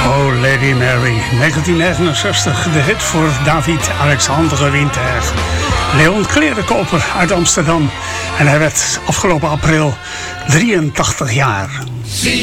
Oh, Lady Mary, 1969, de hit voor David Alexander Winter. Leon Klerenkoper uit Amsterdam. En hij werd afgelopen april 83 jaar.